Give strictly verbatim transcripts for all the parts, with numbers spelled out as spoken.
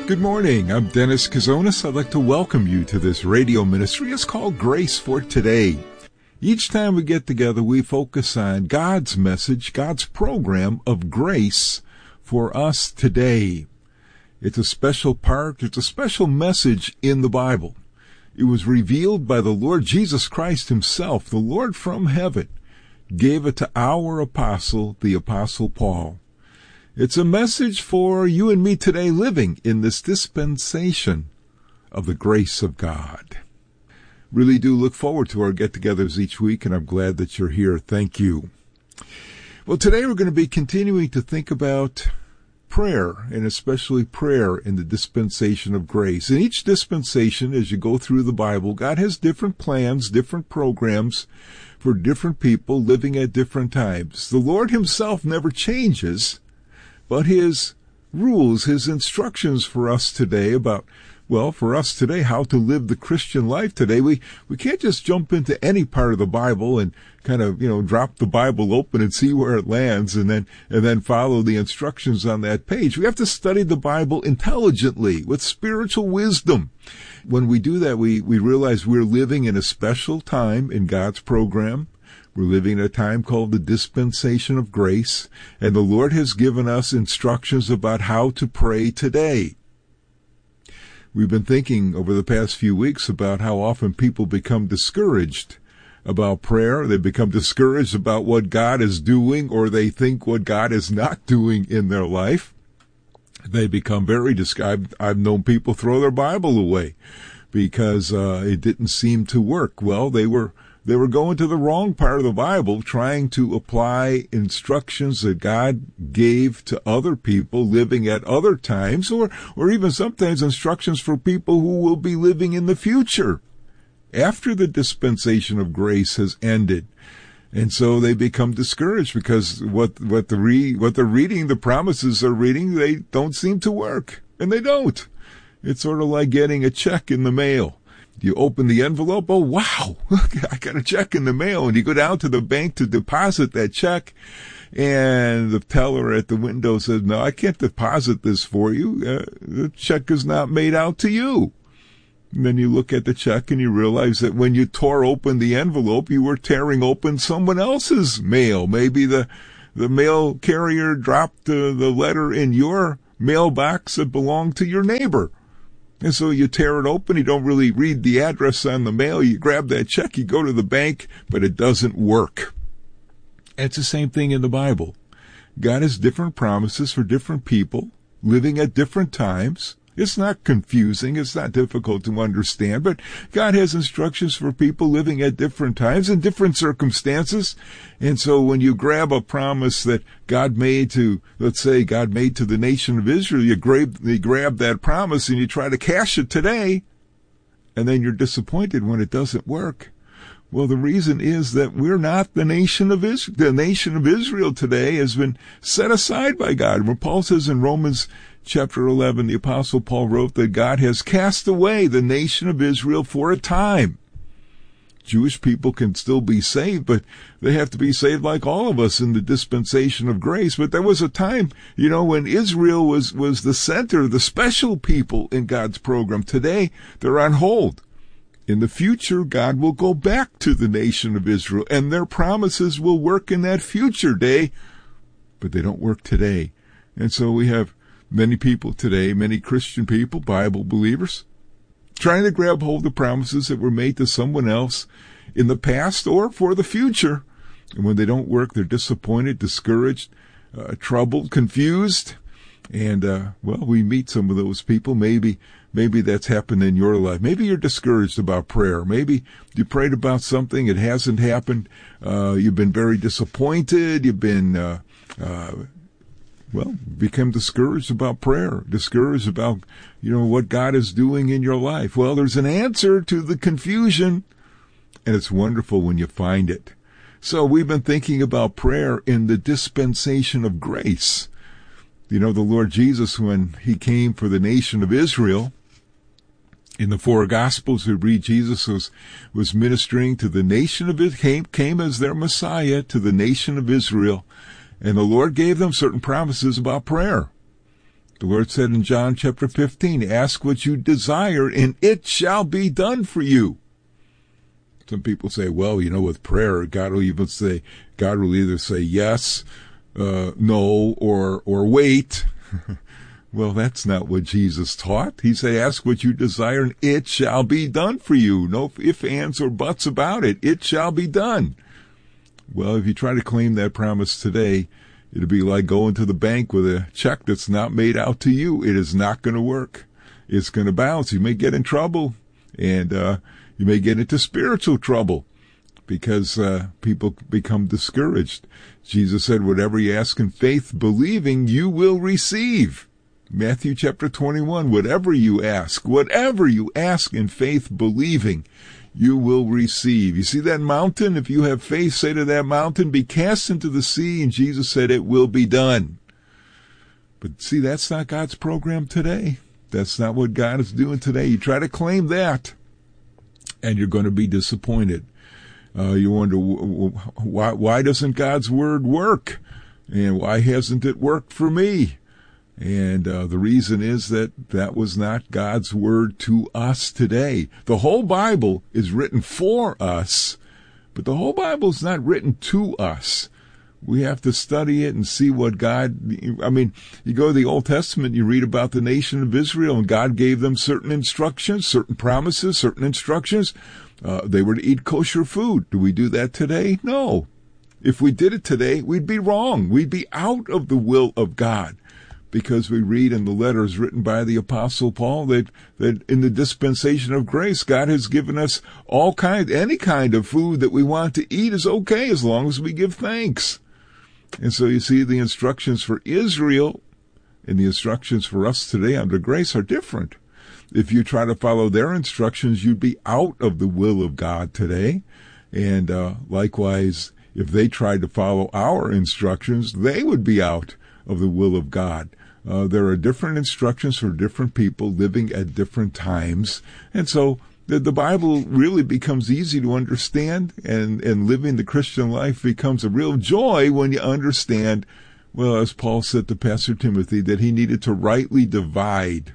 Good morning. I'm Dennis Kazonis. I'd like to welcome you to this radio ministry. It's called Grace for Today. Each time we get together, we focus on God's message, God's program of grace for us today. It's a special part, it's a special message in the Bible. It was revealed by the Lord Jesus Christ himself, the Lord from heaven, gave it to our apostle, the Apostle Paul. It's a message for you and me today living in this dispensation of the grace of God. Really do look forward to our get-togethers each week, and I'm glad that you're here. Thank you. Well, today we're going to be continuing to think about prayer, and especially prayer in the dispensation of grace. In each dispensation, as you go through the Bible, God has different plans, different programs for different people living at different times. The Lord himself never changes, but his rules, his instructions for us today about, well, for us today, how to live the Christian life today, we, we can't just jump into any part of the Bible and kind of, you know, drop the Bible open and see where it lands and then, and then follow the instructions on that page. We have to study the Bible intelligently with spiritual wisdom. When we do that, we, we realize we're living in a special time in God's program. We're living in a time called the dispensation of grace, and the Lord has given us instructions about how to pray today. We've been thinking over the past few weeks about how often people become discouraged about prayer. They become discouraged about what God is doing, or they think what God is not doing in their life. They become very discouraged. I've known people throw their Bible away because uh, it didn't seem to work. Well, they were They were going to the wrong part of the Bible, trying to apply instructions that God gave to other people living at other times, or, or even sometimes instructions for people who will be living in the future after the dispensation of grace has ended. And so they become discouraged because what, what the re, what they're reading, the promises they're reading, they don't seem to work. And they don't. It's sort of like getting a check in the mail. You open the envelope, oh wow, I got a check in the mail, and you go down to the bank to deposit that check, and the teller at the window says, no, I can't deposit this for you, uh, the check is not made out to you. And then you look at the check and you realize that when you tore open the envelope, you were tearing open someone else's mail. Maybe the, the mail carrier dropped uh, the letter in your mailbox that belonged to your neighbor. And so you tear it open, you don't really read the address on the mail, you grab that check, you go to the bank, but it doesn't work. It's the same thing in the Bible. God has different promises for different people, living at different times. It's not confusing, it's not difficult to understand, but God has instructions for people living at different times and different circumstances. And so when you grab a promise that God made to, let's say God made to the nation of Israel, you grab, you grab that promise and you try to cash it today, and then you're disappointed when it doesn't work. Well, the reason is that we're not the nation of Israel. The nation of Israel today has been set aside by God. When Paul says in Romans chapter eleven, the Apostle Paul wrote that God has cast away the nation of Israel for a time. Jewish people can still be saved, but they have to be saved like all of us in the dispensation of grace. But there was a time, you know, when Israel was, was the center, the special people in God's program. Today, they're on hold. In the future, God will go back to the nation of Israel, and their promises will work in that future day, but they don't work today. And so we have many people today, many Christian people, Bible believers, trying to grab hold of promises that were made to someone else in the past or for the future. And when they don't work, they're disappointed, discouraged, uh, troubled, confused. And, uh, well, we meet some of those people. Maybe, maybe that's happened in your life. Maybe you're discouraged about prayer. Maybe you prayed about something, it hasn't happened. Uh, you've been very disappointed. You've been, uh, uh, well, become discouraged about prayer, discouraged about, you know, what God is doing in your life. Well, there's an answer to the confusion, and it's wonderful when you find it. So we've been thinking about prayer in the dispensation of grace. You know, the Lord Jesus, when he came for the nation of Israel, in the four Gospels we read Jesus was, was ministering to the nation of it, came, came as their Messiah to the nation of Israel. And the Lord gave them certain promises about prayer. The Lord said in John chapter fifteen, ask what you desire, and it shall be done for you. Some people say, well, you know, with prayer, God will even say, God will either say yes, uh, no, or or wait. Well, that's not what Jesus taught. He said, ask what you desire, and it shall be done for you. No ifs, ands, or buts about it. It shall be done. Well, if you try to claim that promise today, it'll be like going to the bank with a check that's not made out to you. It is not going to work. It's going to bounce. You may get in trouble, and uh, you may get into spiritual trouble because uh, people become discouraged. Jesus said, whatever you ask in faith, believing, you will receive. Matthew chapter twenty-one, whatever you ask, whatever you ask in faith, believing, you will receive. You see that mountain? If you have faith, say to that mountain, be cast into the sea, and Jesus said it will be done. But see, that's not God's program today. That's not what God is doing today. You try to claim that, and you're going to be disappointed. Uh, you wonder, why, why doesn't God's word work? And why hasn't it worked for me? And uh, the reason is that that was not God's word to us today. The whole Bible is written for us, but the whole Bible is not written to us. We have to study it and see what God, I mean, you go to the Old Testament, you read about the nation of Israel, and God gave them certain instructions, certain promises, certain instructions. Uh, they were to eat kosher food. Do we do that today? No. If we did it today, we'd be wrong. We'd be out of the will of God. Because we read in the letters written by the Apostle Paul that, that in the dispensation of grace, God has given us all kind, any kind of food that we want to eat is okay as long as we give thanks. And so you see the instructions for Israel and the instructions for us today under grace are different. If you try to follow their instructions, you'd be out of the will of God today. And uh, likewise, if they tried to follow our instructions, they would be out of the will of God. Uh, there are different instructions for different people living at different times. And so the, the Bible really becomes easy to understand, and, and living the Christian life becomes a real joy when you understand, well, as Paul said to Pastor Timothy, that he needed to rightly divide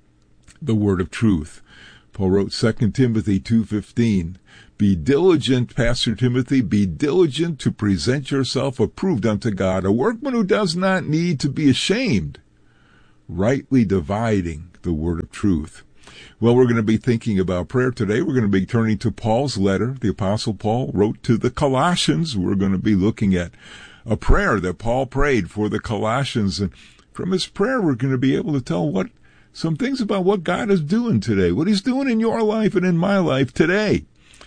the word of truth. Paul wrote Second Timothy two fifteen, be diligent, Pastor Timothy, be diligent to present yourself approved unto God, a workman who does not need to be ashamed, rightly dividing the word of truth. Well, we're going to be thinking about prayer today. We're going to be turning to Paul's letter. The Apostle Paul wrote to the Colossians. We're going to be looking at a prayer that Paul prayed for the Colossians. And from his prayer, we're going to be able to tell what some things about what God is doing today, what he's doing in your life and in my life today.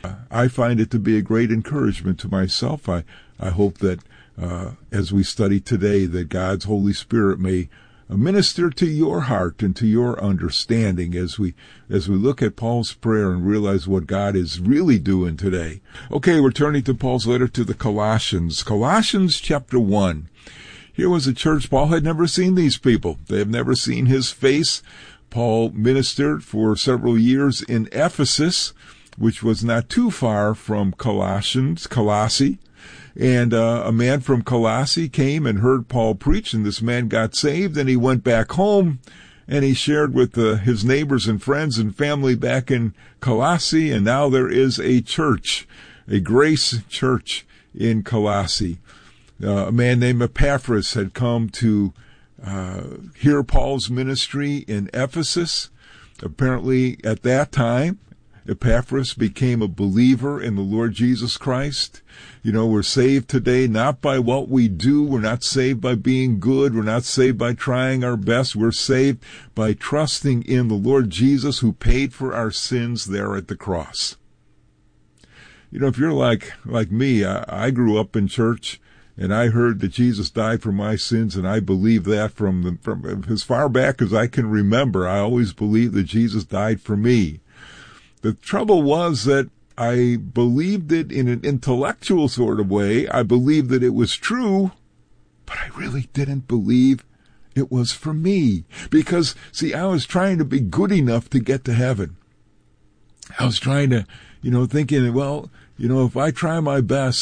I find it to be a great encouragement to myself. I, I hope that uh, as we study today, that God's Holy Spirit may minister to your heart and to your understanding as we as we look at Paul's prayer and realize what God is really doing today. Okay, we're turning to Paul's letter to the Colossians. Colossians chapter one. Here was a church. Paul had never seen these people. They have never seen his face. Paul ministered for several years in Ephesus, which was not too far from Colossians, Colossae. And uh, a man from Colossae came and heard Paul preach, and this man got saved, and he went back home, and he shared with uh, his neighbors and friends and family back in Colossae, and now there is a church, a grace church in Colossae. Uh, a man named Epaphras had come to uh, hear Paul's ministry in Ephesus. Apparently, at that time, Epaphras became a believer in the Lord Jesus Christ. You know, we're saved today not by what we do. We're not saved by being good. We're not saved by trying our best. We're saved by trusting in the Lord Jesus, who paid for our sins there at the cross. You know, if you're like like me, I, I grew up in church, and I heard that Jesus died for my sins, and I believe that from, the, from as far back as I can remember. I always believed that Jesus died for me. The trouble was that I believed it in an intellectual sort of way. I believed that it was true, but I really didn't believe it was for me. Because, see, I was trying to be good enough to get to heaven. I was trying to, you know, thinking, well, you know, if I try my best,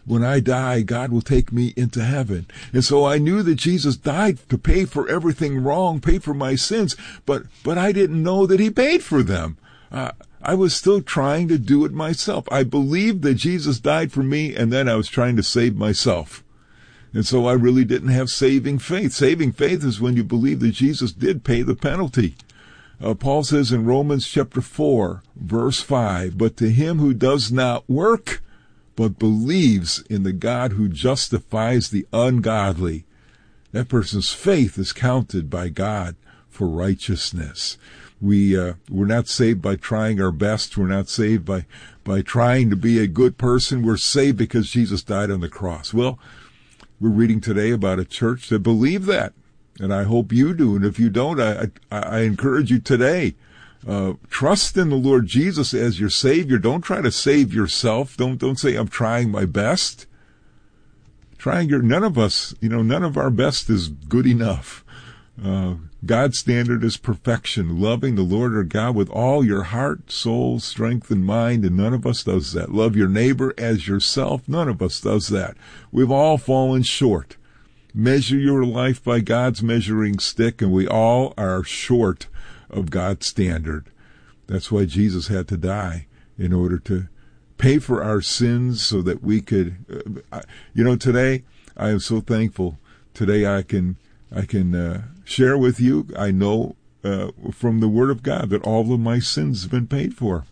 when I die, God will take me into heaven. And so I knew that Jesus died to pay for everything wrong, pay for my sins, but, but I didn't know that he paid for them. Uh, I was still trying to do it myself. I believed that Jesus died for me, and then I was trying to save myself. And so I really didn't have saving faith. Saving faith is when you believe that Jesus did pay the penalty. Uh, Paul says in Romans chapter four, verse five, but to him who does not work, but believes in the God who justifies the ungodly, that person's faith is counted by God for righteousness. We, uh, we're not saved by trying our best. We're not saved by, by trying to be a good person. We're saved because Jesus died on the cross. Well, we're reading today about a church that believe that. And I hope you do. And if you don't, I, I, I encourage you today. Uh, trust in the Lord Jesus as your Savior. Don't try to save yourself. Don't, don't say, I'm trying my best. Trying your, none of us, you know, none of our best is good enough. Uh, God's standard is perfection, loving the Lord our God with all your heart, soul, strength, and mind, and none of us does that. Love your neighbor as yourself. None of us does that. We've all fallen short. Measure your life by God's measuring stick, and we all are short of God's standard. That's why Jesus had to die, in order to pay for our sins so that we could, uh, you know, today I am so thankful. Today I can, I can, uh, share with you, I know, uh, from the Word of God that all of my sins have been paid for.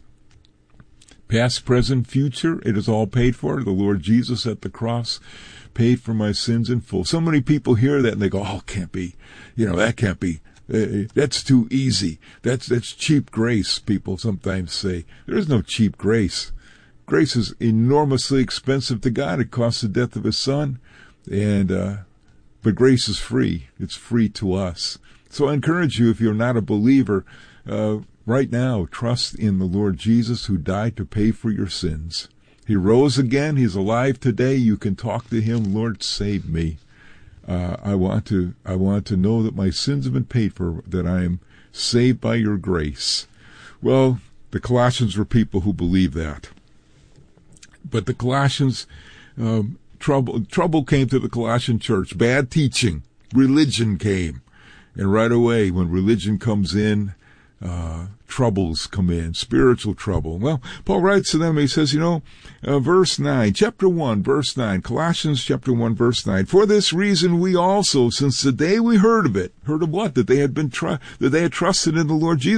Past, present, future, it is all paid for. The Lord Jesus at the cross paid for my sins in full. So many people hear that and they go, oh, can't be, you know, that can't be, uh, that's too easy. That's, that's cheap grace, people sometimes say. There is no cheap grace. Grace is enormously expensive to God. It costs the death of his Son. And, uh, but grace is free. It's free to us. So I encourage you, if you're not a believer, uh, right now, trust in the Lord Jesus who died to pay for your sins. He rose again. He's alive today. You can talk to him. Lord, save me. Uh, I want to, I want to know that my sins have been paid for, that I am saved by your grace. Well, the Colossians were people who believed that. But the Colossians, um, trouble, trouble came to the Colossian church. Bad teaching. Religion came. And right away, when religion comes in, uh, troubles come in, spiritual trouble. Well, Paul writes to them, he says, you know, uh, verse nine, chapter one, verse nine, Colossians chapter one, verse nine, for this reason we also, since the day we heard of it, heard of what? That they had been, tr- that they had trusted in the Lord Jesus,